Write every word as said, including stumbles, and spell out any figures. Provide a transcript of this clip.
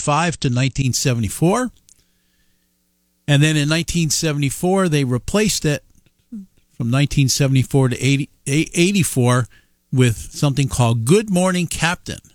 sixty-five to nineteen seventy-four. And then in nineteen seventy-four, they replaced it from nineteen seventy-four to eighty, eighty-four with something called Good Morning Captain.